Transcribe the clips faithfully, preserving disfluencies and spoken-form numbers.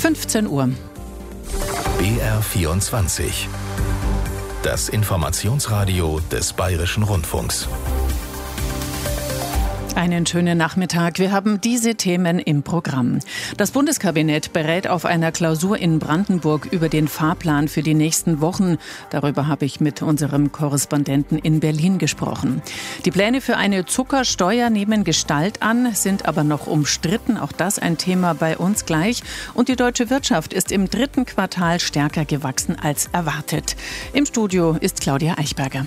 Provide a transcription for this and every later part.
fünfzehn Uhr. B R vierundzwanzig. Das Informationsradio des Bayerischen Rundfunks. Einen schönen Nachmittag. Wir haben diese Themen im Programm. Das Bundeskabinett berät auf einer Klausur in Brandenburg über den Fahrplan für die nächsten Wochen. Darüber habe ich mit unserem Korrespondenten in Berlin gesprochen. Die Pläne für eine Zuckersteuer nehmen Gestalt an, sind aber noch umstritten. Auch das ein Thema bei uns gleich. Und die deutsche Wirtschaft ist im dritten Quartal stärker gewachsen als erwartet. Im Studio ist Claudia Eichberger.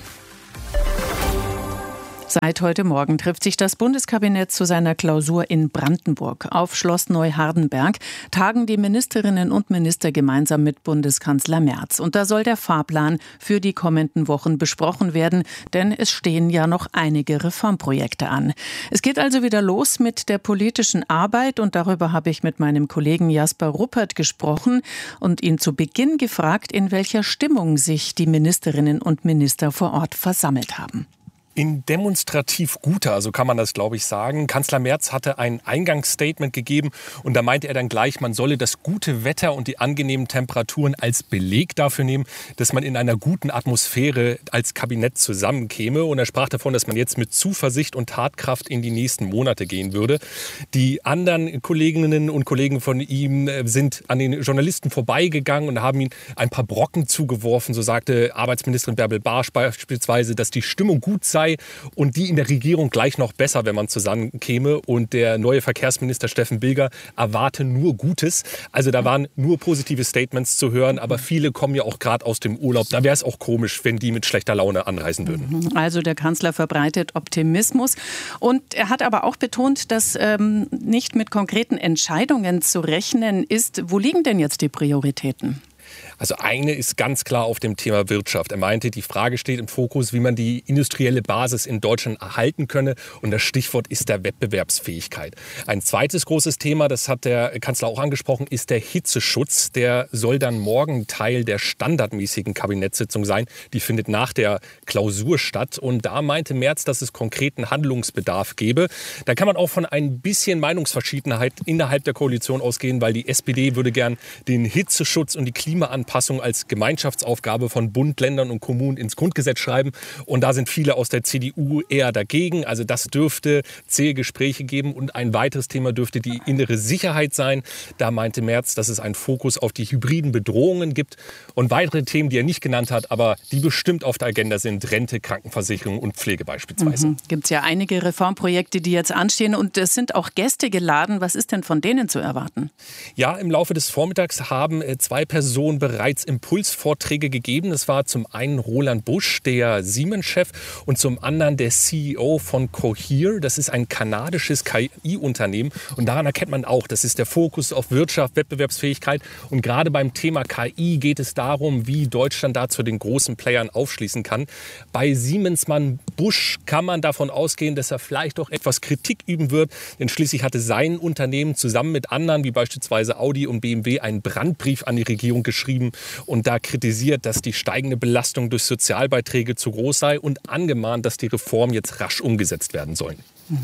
Seit heute Morgen trifft sich das Bundeskabinett zu seiner Klausur in Brandenburg. Auf Schloss Neuhardenberg tagen die Ministerinnen und Minister gemeinsam mit Bundeskanzler Merz. Und da soll der Fahrplan für die kommenden Wochen besprochen werden, denn es stehen ja noch einige Reformprojekte an. Es geht also wieder los mit der politischen Arbeit und darüber habe ich mit meinem Kollegen Jasper Ruppert gesprochen und ihn zu Beginn gefragt, in welcher Stimmung sich die Ministerinnen und Minister vor Ort versammelt haben. In demonstrativ guter, so kann man das, glaube ich, sagen. Kanzler Merz hatte ein Eingangsstatement gegeben und da meinte er dann gleich, man solle das gute Wetter und die angenehmen Temperaturen als Beleg dafür nehmen, dass man in einer guten Atmosphäre als Kabinett zusammenkäme. Und er sprach davon, dass man jetzt mit Zuversicht und Tatkraft in die nächsten Monate gehen würde. Die anderen Kolleginnen und Kollegen von ihm sind an den Journalisten vorbeigegangen und haben ihm ein paar Brocken zugeworfen. So sagte Arbeitsministerin Bärbel Barsch beispielsweise, dass die Stimmung gut sei und die in der Regierung gleich noch besser, wenn man zusammenkäme. Und der neue Verkehrsminister Steffen Bilger erwarte nur Gutes. Also da waren nur positive Statements zu hören, aber viele kommen ja auch gerade aus dem Urlaub. Da wäre es auch komisch, wenn die mit schlechter Laune anreisen würden. Also der Kanzler verbreitet Optimismus. Und er hat aber auch betont, dass ähm, nicht mit konkreten Entscheidungen zu rechnen ist. Wo liegen denn jetzt die Prioritäten? Also eine ist ganz klar auf dem Thema Wirtschaft. Er meinte, die Frage steht im Fokus, wie man die industrielle Basis in Deutschland erhalten könne. Und das Stichwort ist der Wettbewerbsfähigkeit. Ein zweites großes Thema, das hat der Kanzler auch angesprochen, ist der Hitzeschutz. Der soll dann morgen Teil der standardmäßigen Kabinettssitzung sein. Die findet nach der Klausur statt. Und da meinte Merz, dass es konkreten Handlungsbedarf gebe. Da kann man auch von ein bisschen Meinungsverschiedenheit innerhalb der Koalition ausgehen, weil die S P D würde gern den Hitzeschutz und die Klimaanpassung als Gemeinschaftsaufgabe von Bund, Ländern und Kommunen ins Grundgesetz schreiben. Und da sind viele aus der C D U eher dagegen. Also das dürfte zähe Gespräche geben. Und ein weiteres Thema dürfte die innere Sicherheit sein. Da meinte Merz, dass es einen Fokus auf die hybriden Bedrohungen gibt. Und weitere Themen, die er nicht genannt hat, aber die bestimmt auf der Agenda sind, Rente, Krankenversicherung und Pflege beispielsweise. Mhm. Gibt es ja einige Reformprojekte, die jetzt anstehen. Und es sind auch Gäste geladen. Was ist denn von denen zu erwarten? Ja, im Laufe des Vormittags haben zwei Personen bereits Impulsvorträge gegeben. Das war zum einen Roland Busch, der Siemens-Chef, und zum anderen der C E O von Cohere. Das ist ein kanadisches K I-Unternehmen. Und daran erkennt man auch, das ist der Fokus auf Wirtschaft, Wettbewerbsfähigkeit. Und gerade beim Thema K I geht es darum, wie Deutschland da zu den großen Playern aufschließen kann. Bei Siemensmann Busch kann man davon ausgehen, dass er vielleicht auch etwas Kritik üben wird. Denn schließlich hatte sein Unternehmen zusammen mit anderen, wie beispielsweise Audi und B M W, einen Brandbrief an die Regierung geschrieben und da kritisiert, dass die steigende Belastung durch Sozialbeiträge zu groß sei und angemahnt, dass die Reformen jetzt rasch umgesetzt werden sollen.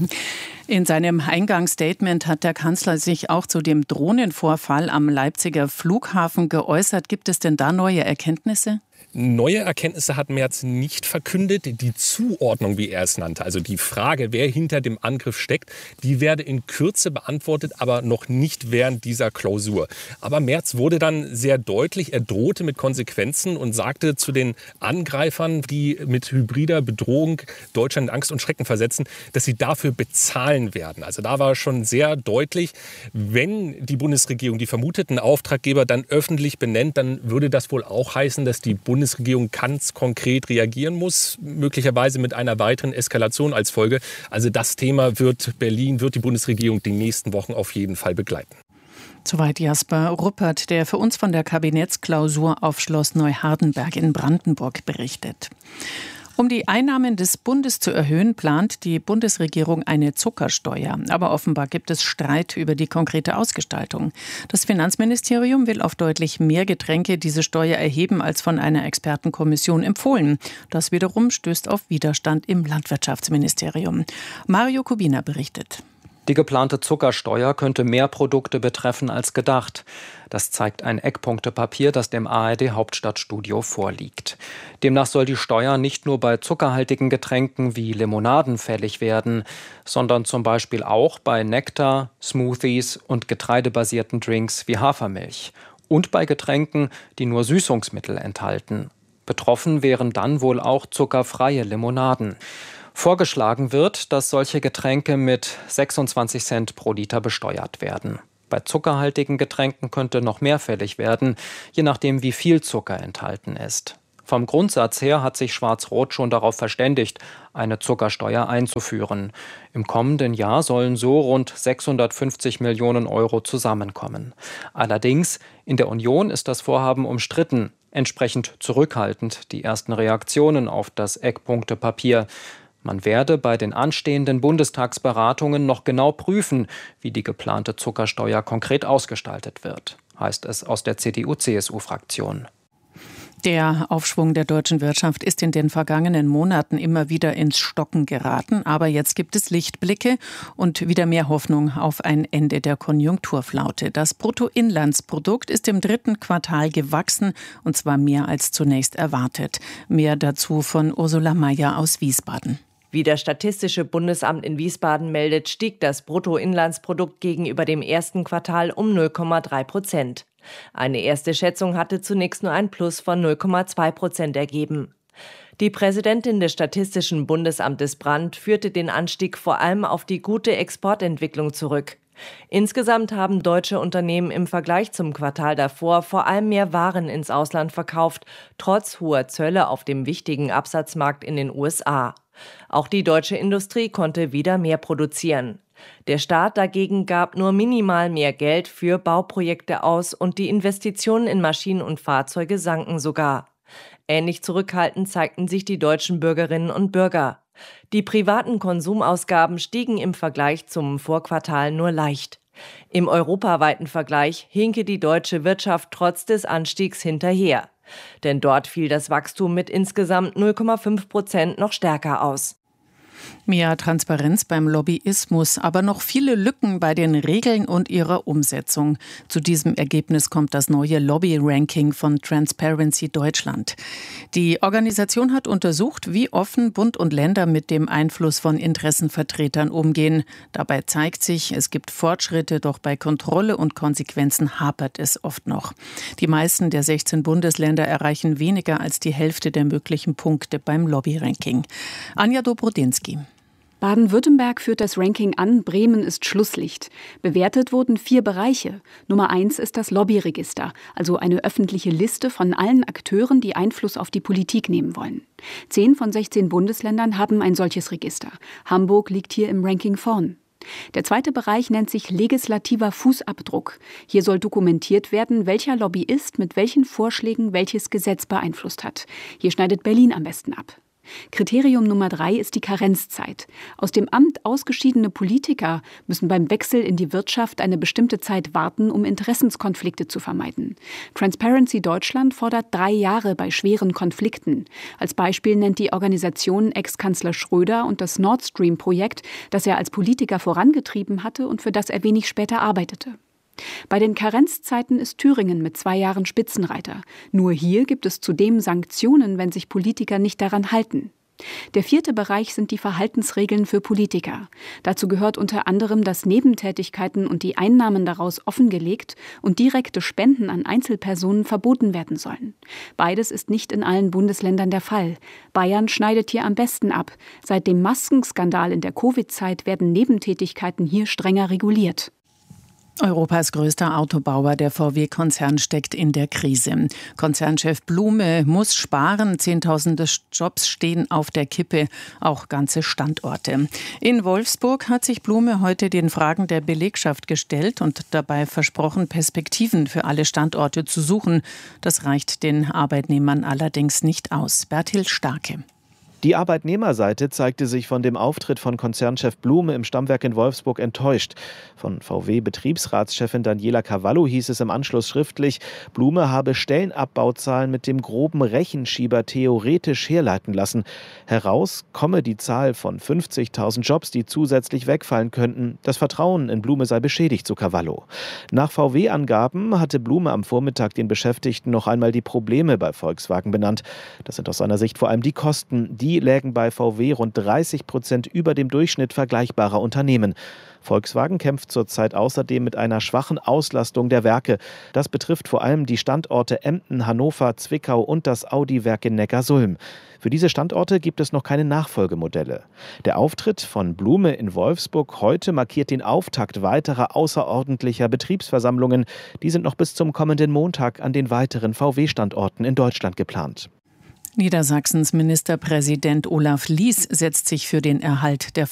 In seinem Eingangsstatement hat der Kanzler sich auch zu dem Drohnenvorfall am Leipziger Flughafen geäußert. Gibt es denn da neue Erkenntnisse? Neue Erkenntnisse hat Merz nicht verkündet. Die Zuordnung, wie er es nannte, also die Frage, wer hinter dem Angriff steckt, die werde in Kürze beantwortet, aber noch nicht während dieser Klausur. Aber Merz wurde dann sehr deutlich, er drohte mit Konsequenzen und sagte zu den Angreifern, die mit hybrider Bedrohung Deutschland in Angst und Schrecken versetzen, dass sie dafür bezahlen werden. Also da war schon sehr deutlich, wenn die Bundesregierung die vermuteten Auftraggeber dann öffentlich benennt, dann würde das wohl auch heißen, dass die Bundesregierung Bundesregierung ganz konkret reagieren muss, möglicherweise mit einer weiteren Eskalation als Folge. Also das Thema wird Berlin, wird die Bundesregierung die nächsten Wochen auf jeden Fall begleiten. Soweit Jasper Ruppert, der für uns von der Kabinettsklausur auf Schloss Neuhardenberg in Brandenburg berichtet. Um die Einnahmen des Bundes zu erhöhen, plant die Bundesregierung eine Zuckersteuer. Aber offenbar gibt es Streit über die konkrete Ausgestaltung. Das Finanzministerium will auf deutlich mehr Getränke diese Steuer erheben als von einer Expertenkommission empfohlen. Das wiederum stößt auf Widerstand im Landwirtschaftsministerium. Mario Kubina berichtet. Die geplante Zuckersteuer könnte mehr Produkte betreffen als gedacht. Das zeigt ein Eckpunktepapier, das dem A R D-Hauptstadtstudio vorliegt. Demnach soll die Steuer nicht nur bei zuckerhaltigen Getränken wie Limonaden fällig werden, sondern zum Beispiel auch bei Nektar, Smoothies und getreidebasierten Drinks wie Hafermilch. Und bei Getränken, die nur Süßungsmittel enthalten. Betroffen wären dann wohl auch zuckerfreie Limonaden. Vorgeschlagen wird, dass solche Getränke mit sechsundzwanzig Cent pro Liter besteuert werden. Bei zuckerhaltigen Getränken könnte noch mehr fällig werden, je nachdem, wie viel Zucker enthalten ist. Vom Grundsatz her hat sich Schwarz-Rot schon darauf verständigt, eine Zuckersteuer einzuführen. Im kommenden Jahr sollen so rund sechshundertfünfzig Millionen Euro zusammenkommen. Allerdings, in der Union ist das Vorhaben umstritten, entsprechend zurückhaltend die ersten Reaktionen auf das Eckpunktepapier. Man werde bei den anstehenden Bundestagsberatungen noch genau prüfen, wie die geplante Zuckersteuer konkret ausgestaltet wird, heißt es aus der C D U-C S U-Fraktion. Der Aufschwung der deutschen Wirtschaft ist in den vergangenen Monaten immer wieder ins Stocken geraten. Aber jetzt gibt es Lichtblicke und wieder mehr Hoffnung auf ein Ende der Konjunkturflaute. Das Bruttoinlandsprodukt ist im dritten Quartal gewachsen, und zwar mehr als zunächst erwartet. Mehr dazu von Ursula Mayer aus Wiesbaden. Wie das Statistische Bundesamt in Wiesbaden meldet, stieg das Bruttoinlandsprodukt gegenüber dem ersten Quartal um null Komma drei Prozent. Eine erste Schätzung hatte zunächst nur ein Plus von null Komma zwei Prozent ergeben. Die Präsidentin des Statistischen Bundesamtes Brandt führte den Anstieg vor allem auf die gute Exportentwicklung zurück. Insgesamt haben deutsche Unternehmen im Vergleich zum Quartal davor vor allem mehr Waren ins Ausland verkauft, trotz hoher Zölle auf dem wichtigen Absatzmarkt in den U S A. Auch die deutsche Industrie konnte wieder mehr produzieren. Der Staat dagegen gab nur minimal mehr Geld für Bauprojekte aus und die Investitionen in Maschinen und Fahrzeuge sanken sogar. Ähnlich zurückhaltend zeigten sich die deutschen Bürgerinnen und Bürger. Die privaten Konsumausgaben stiegen im Vergleich zum Vorquartal nur leicht. Im europaweiten Vergleich hinke die deutsche Wirtschaft trotz des Anstiegs hinterher. Denn dort fiel das Wachstum mit insgesamt null Komma fünf Prozent noch stärker aus. Mehr Transparenz beim Lobbyismus, aber noch viele Lücken bei den Regeln und ihrer Umsetzung. Zu diesem Ergebnis kommt das neue Lobby-Ranking von Transparency Deutschland. Die Organisation hat untersucht, wie offen Bund und Länder mit dem Einfluss von Interessenvertretern umgehen. Dabei zeigt sich, es gibt Fortschritte, doch bei Kontrolle und Konsequenzen hapert es oft noch. Die meisten der sechzehn Bundesländer erreichen weniger als die Hälfte der möglichen Punkte beim Lobby-Ranking. Anja Dobrodinsky. Baden-Württemberg führt das Ranking an, Bremen ist Schlusslicht. Bewertet wurden vier Bereiche. Nummer eins ist das Lobbyregister, also eine öffentliche Liste von allen Akteuren, die Einfluss auf die Politik nehmen wollen. Zehn von sechzehn Bundesländern haben ein solches Register. Hamburg liegt hier im Ranking vorn. Der zweite Bereich nennt sich legislativer Fußabdruck. Hier soll dokumentiert werden, welcher Lobbyist mit welchen Vorschlägen welches Gesetz beeinflusst hat. Hier schneidet Berlin am besten ab. Kriterium Nummer drei ist die Karenzzeit. Aus dem Amt ausgeschiedene Politiker müssen beim Wechsel in die Wirtschaft eine bestimmte Zeit warten, um Interessenskonflikte zu vermeiden. Transparency Deutschland fordert drei Jahre bei schweren Konflikten. Als Beispiel nennt die Organisation Ex-Kanzler Schröder und das Nord Stream-Projekt, das er als Politiker vorangetrieben hatte und für das er wenig später arbeitete. Bei den Karenzzeiten ist Thüringen mit zwei Jahren Spitzenreiter. Nur hier gibt es zudem Sanktionen, wenn sich Politiker nicht daran halten. Der vierte Bereich sind die Verhaltensregeln für Politiker. Dazu gehört unter anderem, dass Nebentätigkeiten und die Einnahmen daraus offengelegt und direkte Spenden an Einzelpersonen verboten werden sollen. Beides ist nicht in allen Bundesländern der Fall. Bayern schneidet hier am besten ab. Seit dem Maskenskandal in der Covid-Zeit werden Nebentätigkeiten hier strenger reguliert. Europas größter Autobauer, der V W-Konzern, steckt in der Krise. Konzernchef Blume muss sparen, Zehntausende Jobs stehen auf der Kippe, auch ganze Standorte. In Wolfsburg hat sich Blume heute den Fragen der Belegschaft gestellt und dabei versprochen, Perspektiven für alle Standorte zu suchen. Das reicht den Arbeitnehmern allerdings nicht aus. Bertil Starke. Die Arbeitnehmerseite zeigte sich von dem Auftritt von Konzernchef Blume im Stammwerk in Wolfsburg enttäuscht. Von V W-Betriebsratschefin Daniela Cavallo hieß es im Anschluss schriftlich, Blume habe Stellenabbauzahlen mit dem groben Rechenschieber theoretisch herleiten lassen. Heraus komme die Zahl von fünfzigtausend Jobs, die zusätzlich wegfallen könnten. Das Vertrauen in Blume sei beschädigt, so Cavallo. Nach V W-Angaben hatte Blume am Vormittag den Beschäftigten noch einmal die Probleme bei Volkswagen benannt. Das sind aus seiner Sicht vor allem die Kosten. Die lägen bei V W rund dreißig Prozent über dem Durchschnitt vergleichbarer Unternehmen. Volkswagen kämpft zurzeit außerdem mit einer schwachen Auslastung der Werke. Das betrifft vor allem die Standorte Emden, Hannover, Zwickau und das Audi-Werk in Neckarsulm. Für diese Standorte gibt es noch keine Nachfolgemodelle. Der Auftritt von Blume in Wolfsburg heute markiert den Auftakt weiterer außerordentlicher Betriebsversammlungen. Die sind noch bis zum kommenden Montag an den weiteren V W-Standorten in Deutschland geplant. Niedersachsens Ministerpräsident Olaf Lies setzt sich für den Erhalt der